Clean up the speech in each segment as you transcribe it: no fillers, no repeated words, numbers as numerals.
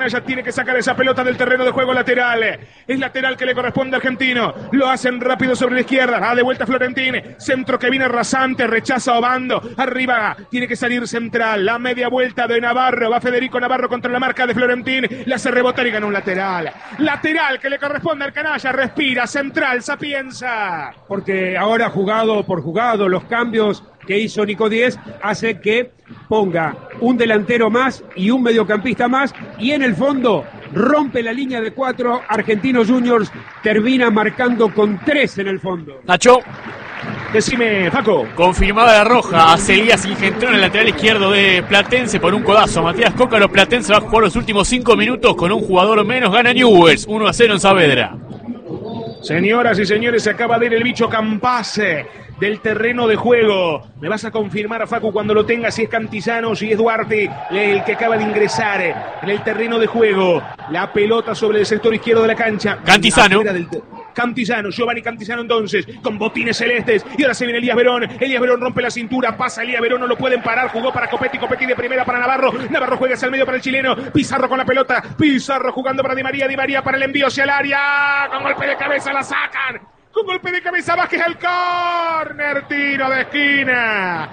Ya tiene que sacar esa pelota del terreno de juego lateral. Es lateral que le corresponde a Argentino. Lo hacen rápido sobre la izquierda. Va de vuelta Florentín. Centro que viene rasante. Rechaza Obando. Arriba tiene que salir central. La media vuelta de Navarro. Va Federico Navarro contra la marca de Florentín. La hace rebotar y gana un lateral. Lateral que le corresponde al canalla. Respira. Central. Sapienza. Porque ahora jugado por jugado, los cambios que hizo Nico Díez hace que ponga un delantero más y un mediocampista más, y en el fondo rompe la línea de 4. Argentinos Juniors termina marcando con 3 en el fondo. Nacho. Decime, Faco. Confirmada la roja. Elías Ingentrón en el lateral izquierdo de Platense por un codazo. Matías Cócaro. Platense va a jugar los últimos 5 minutos con un jugador menos. Gana Newell's 1-0 en Saavedra. Señoras y señores, se acaba de ir el bicho Campase del terreno de juego. Me vas a confirmar, Facu, cuando lo tenga, si es Cantizano, si es Duarte, el que acaba de ingresar en el terreno de juego. La pelota sobre el sector izquierdo de la cancha. Cantizano. Cantizano, Giovanni Cantizano entonces, con botines celestes, y ahora se viene Elías Verón. Elías Verón rompe la cintura, pasa Elías Verón, no lo pueden parar, jugó para Copetti, Copetti de primera para Navarro, Navarro juega hacia el medio para el chileno, Pizarro con la pelota, Pizarro jugando para Di María para el envío hacia el área, con golpe de cabeza la sacan. Con golpe de cabeza Vázquez al córner, tiro de esquina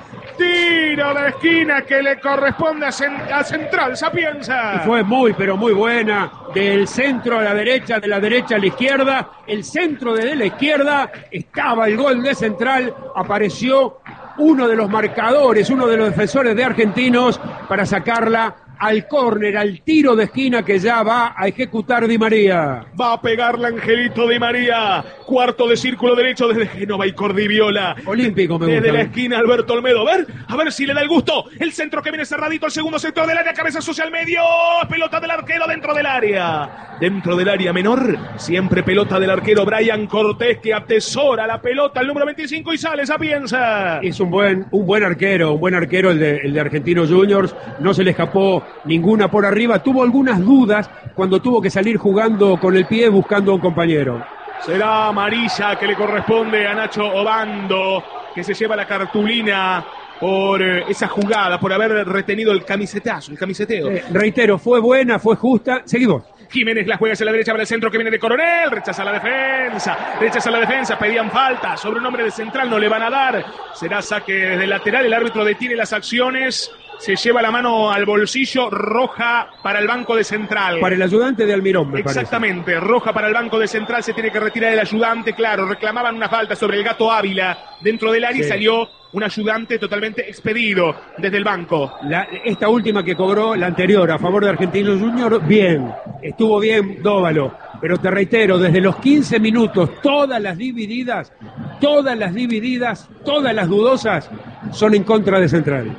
que le corresponde a Central Sapienza. Y fue muy, pero muy buena, del centro a la derecha, de la derecha a la izquierda, el centro de la izquierda, estaba el gol de Central, apareció uno de los marcadores, uno de los defensores de Argentinos para sacarla al córner, al tiro de esquina que ya va a ejecutar Di María. Va a pegarla Angelito Di María. Cuarto de círculo derecho desde Génova y Cordiviola. Olímpico me gusta. Desde la esquina Alberto Olmedo. A ver si le da el gusto. El centro que viene cerradito, el segundo sector del área, cabeza social medio. Pelota del arquero dentro del área. Dentro del área menor. Siempre pelota del arquero Brian Cortés, que atesora la pelota, el número 25, y sale Sapienza. Es un buen arquero el de Argentinos Juniors. No se le escapó ninguna por arriba, tuvo algunas dudas cuando tuvo que salir jugando con el pie buscando a un compañero. Será amarilla que le corresponde a Nacho Obando, que se lleva la cartulina por esa jugada, por haber retenido el camiseteo. Reitero, fue buena, fue justa. Seguimos. Jiménez la juega hacia la derecha para el centro que viene de Coronel, rechaza la defensa, pedían falta, sobre un hombre de Central no le van a dar, será saque desde el lateral, el árbitro detiene las acciones, se lleva la mano al bolsillo, roja para el banco de Central. Para el ayudante de Almirón, me Exactamente, parece. Roja para el banco de Central, se tiene que retirar el ayudante, claro, reclamaban una falta sobre el Gato Ávila dentro del área y salió un ayudante totalmente expedido desde el banco. Esta última que cobró, la anterior, a favor de Argentinos Juniors, bien, estuvo bien Dóvalo, pero te reitero, desde los 15 minutos, todas las divididas, todas las dudosas, son en contra de Central.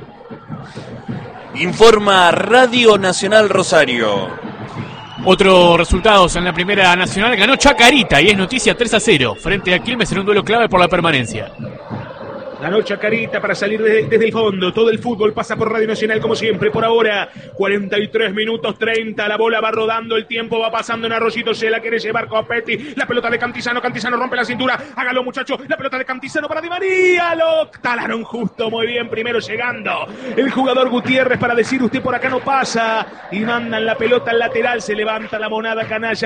Informa Radio Nacional Rosario. Otros resultados en la Primera Nacional. Ganó Chacarita y es noticia 3-0 frente a Quilmes en un duelo clave por la permanencia. Ganó Chacarita para salir desde el fondo. Todo el fútbol pasa por Radio Nacional como siempre. Por ahora, 43 minutos 30. La bola va rodando, el tiempo va pasando en Arroyito. Se la quiere llevar Copetti. La pelota de Cantizano. Cantizano rompe la cintura. Hágalo, muchacho. La pelota de Cantizano para Di María. Lo talaron justo. Muy bien. Primero llegando el jugador Gutiérrez para decir: usted por acá no pasa. Y mandan la pelota al lateral. Se levanta la monada canalla.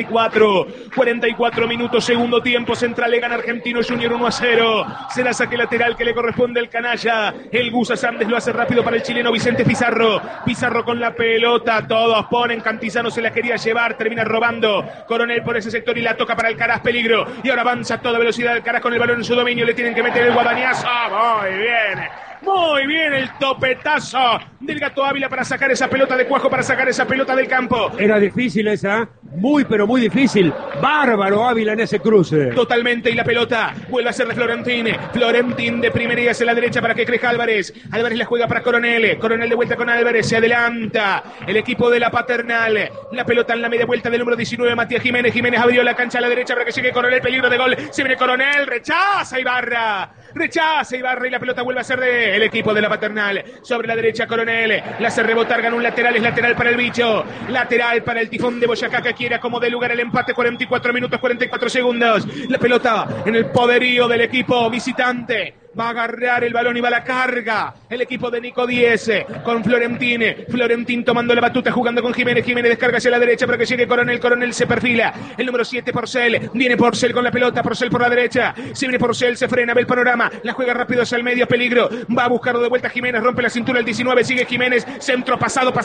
44 minutos. Segundo tiempo. Central le gana Argentino Junior 1-0. Será saque lateral que le corresponde al canalla. El Gusa Sandes lo hace rápido para el chileno Vicente Pizarro. Pizarro con la pelota, todos ponen. Cantizano se la quería llevar, termina robando Coronel por ese sector y la toca para el Caraz, peligro. Y ahora avanza a toda velocidad el Caraz con el balón en su dominio. Le tienen que meter el guadañazo. Muy bien el topetazo del Gato Ávila para sacar esa pelota de Cuajo, para sacar esa pelota del campo. Era difícil esa, muy pero muy difícil. Bárbaro Ávila en ese cruce. Totalmente, y la pelota vuelve a ser de Florentín. Florentín de primera y hacia la derecha para que crezca Álvarez. Álvarez la juega para Coronel. Coronel de vuelta con Álvarez, se adelanta el equipo de la Paternal. La pelota en la media vuelta del número 19, Matías Jiménez. Jiménez abrió la cancha a la derecha para que llegue Coronel, peligro de gol. Se viene Coronel, rechaza Ibarra y la pelota vuelve a ser del equipo de la Paternal. Sobre la derecha Coronel, la hace rebotar, gana un lateral, es lateral para el bicho, lateral para el Tifón de Boyacá, que quiere acomodar lugar el empate. 44 minutos 44 segundos, la pelota en el poderío del equipo visitante. Va a agarrar el balón y va a la carga. El equipo de Nico Díez con Florentín. Florentín tomando la batuta, jugando con Jiménez. Jiménez descarga hacia la derecha para que llegue Coronel. Coronel se perfila. El número 7, Porcel. Viene Porcel con la pelota. Porcel por la derecha. Se viene Porcel, se frena, ve el panorama. La juega rápido hacia el medio, peligro. Va a buscarlo de vuelta Jiménez. Rompe la cintura el 19. Sigue Jiménez. Centro pasado.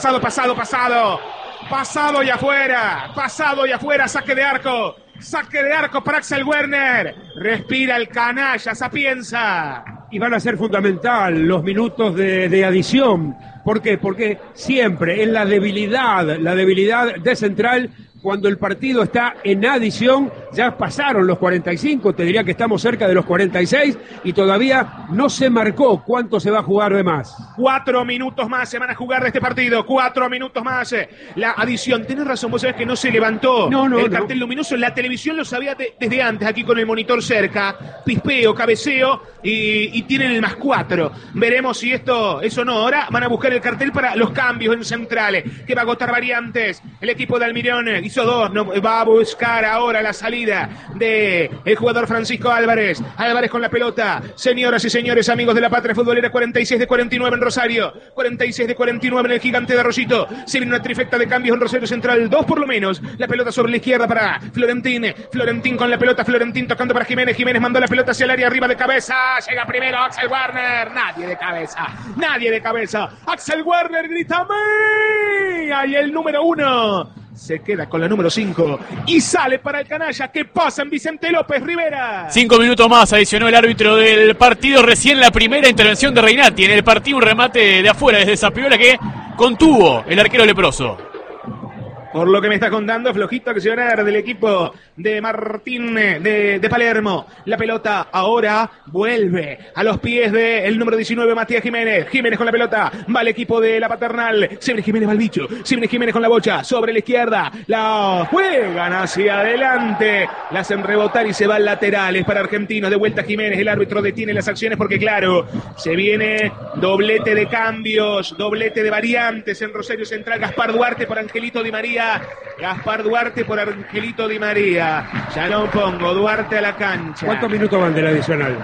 Pasado y afuera. Saque de arco. Saque de arco para Axel Werner. Respira el canalla, Sapienza. Y van a ser fundamental los minutos de adición. ¿Por qué? Porque siempre es la debilidad de Central. Cuando el partido está en adición, ya pasaron los 45, te diría que estamos cerca de los 46 y todavía no se marcó cuánto se va a jugar de más. 4 minutos más se van a jugar de este partido, 4 minutos más. La adición, tenés razón, vos sabés que no se levantó el cartel luminoso, la televisión lo sabía desde antes, aquí con el monitor cerca, pispeo, cabeceo y tienen el +4. Veremos si eso no, ahora van a buscar el cartel para los cambios en centrales, que va a agotar variantes. El equipo de Almirón hizo 2, no, va a buscar ahora la salida de el jugador Francisco Álvarez. Álvarez con la pelota. Señoras y señores, amigos de la Patria Futbolera, 46-49 en Rosario, 46-49 en el Gigante de Arroyito. Se viene una trifecta de cambios en Rosario Central, 2 por lo menos. La pelota sobre la izquierda para Florentín. Florentín con la pelota, Florentín tocando para Jiménez. Jiménez mandó la pelota hacia el área, arriba de cabeza. Llega primero Axel Werner. Nadie de cabeza. Axel Werner grita ¡Me! Ahí el número 1 se queda con la número 5 y sale para el canalla. ¿Qué pasa en Vicente López Rivera? 5 minutos más adicionó el árbitro del partido. Recién la primera intervención de Reinati en el partido, un remate de afuera desde Zapiola que contuvo el arquero leproso. Por lo que me está contando, flojito accionar del equipo de Martín de Palermo. La pelota ahora vuelve a los pies del número 19, Matías Jiménez. Jiménez con la pelota, va el equipo de la Paternal. Se viene Jiménez, va el bicho. Se viene Jiménez con la bocha, sobre la izquierda. La juegan hacia adelante. La hacen rebotar y se va al lateral. Es para Argentinos, de vuelta Jiménez. El árbitro detiene las acciones porque, claro, se viene doblete de cambios, doblete de variantes en Rosario Central. Gaspar Duarte por Angelito Di María. Gaspar Duarte por Angelito Di María. Ya no pongo Duarte a la cancha. ¿Cuántos minutos van del adicional?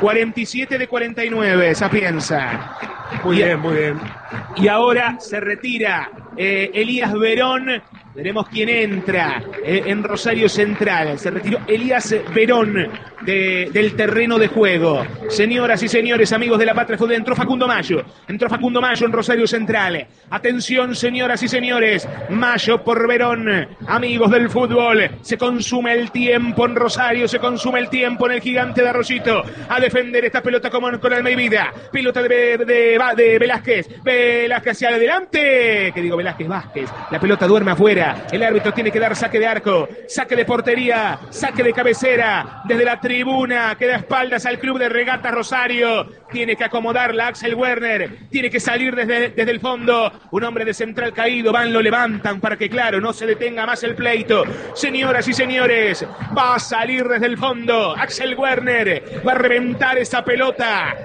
47-49, Sapienza. Muy bien. Y ahora se retira Elías Verón. Veremos quién entra en Rosario Central. Se retiró Elías Verón del terreno de juego. Señoras y señores, amigos de la Patria Fútbol, entró Facundo Mayo en Rosario Central. Atención, señoras y señores. Mayo por Verón. Amigos del fútbol, se consume el tiempo en Rosario, se consume el tiempo en el Gigante de Arroyito. A defender esta pelota con alma y vida. Pelota de Velázquez. Velázquez hacia adelante. Que digo Vázquez. La pelota duerme afuera. El árbitro tiene que dar saque de arco, saque de portería, saque de cabecera desde la tribuna que da espaldas al club de Regatas Rosario. Tiene que acomodarla Axel Werner, tiene que salir desde el fondo. Un hombre de Central caído, lo levantan para que, claro, no se detenga más el pleito. Señoras y señores, va a salir desde el fondo Axel Werner, va a reventar esa pelota.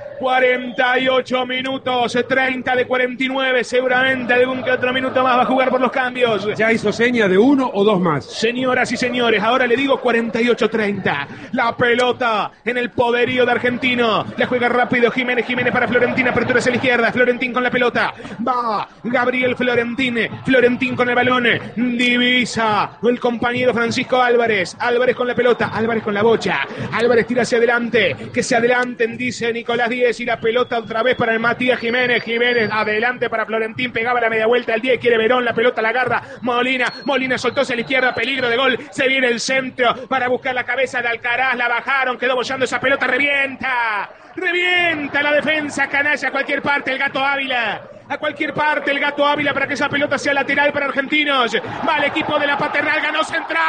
48 minutos, 30 de 49, seguramente algún que otro minuto más va a jugar por los cambios. Ya hizo seña de 1 o 2 más. Señoras y señores, ahora le digo 48-30. La pelota en el poderío de Argentino. La juega rápido Jiménez para Florentín. Apertura hacia la izquierda. Florentín con la pelota. Va Gabriel Florentín. Florentín con el balón. Divisa el compañero Francisco Álvarez. Álvarez con la pelota. Álvarez con la bocha. Álvarez tira hacia adelante. Que se adelanten, dice Nicolás Díez. Y la pelota otra vez para el Matías Jiménez. Jiménez adelante para Florentín. Pegaba la media vuelta al 10. Quiere Verón. La pelota la agarra Molina soltó hacia la izquierda, peligro de gol, se viene el centro para buscar la cabeza de Alcaraz, la bajaron, quedó bollando esa pelota, revienta la defensa, canalla, a cualquier parte el Gato Ávila para que esa pelota sea lateral para Argentinos. Va el equipo de la Paternal, ganó Central,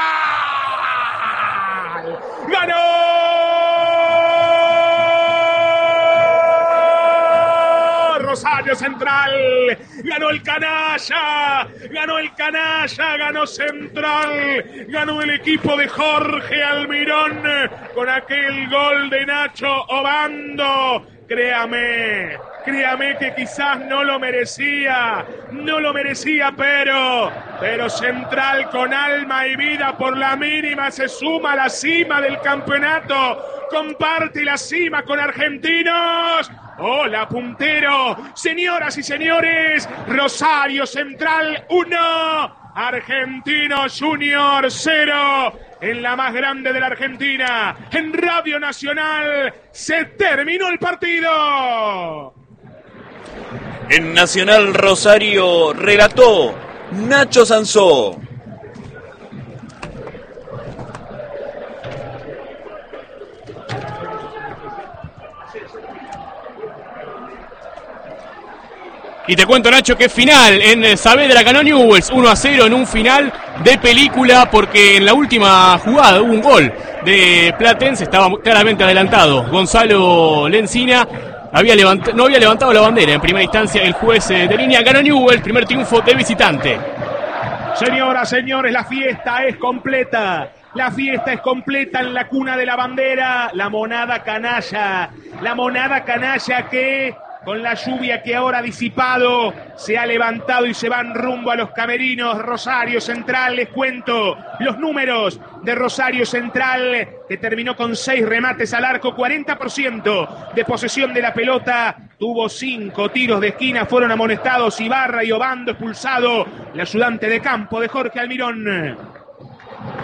Rosario Central, ganó el canalla, ganó Central, ganó el equipo de Jorge Almirón con aquel gol de Nacho Obando Créame que quizás no lo merecía, pero Central con alma y vida por la mínima se suma a la cima del campeonato, comparte la cima con Argentinos. Hola, puntero. Señoras y señores, Rosario Central 1, Argentinos Junior 0. En la más grande de la Argentina, en Radio Nacional, se terminó el partido. En Nacional Rosario relató Nacho Sansó. Y te cuento, Nacho, que final en Saavedra ganó Newell's 1-0 en un final de película, porque en la última jugada hubo un gol de Platense, estaba claramente adelantado. Gonzalo Lencina no había levantado la bandera en primera instancia. El juez de línea ganó Newell's, primer triunfo de visitante. Señoras, señores, la fiesta es completa. La fiesta es completa en la cuna de la bandera. La monada canalla que, con la lluvia que ahora ha disipado, se ha levantado y se van rumbo a los camerinos. Rosario Central, les cuento los números de Rosario Central, que terminó con 6 remates al arco, 40% de posesión de la pelota, tuvo 5 tiros de esquina, fueron amonestados Ibarra y Obando expulsado, el ayudante de campo de Jorge Almirón.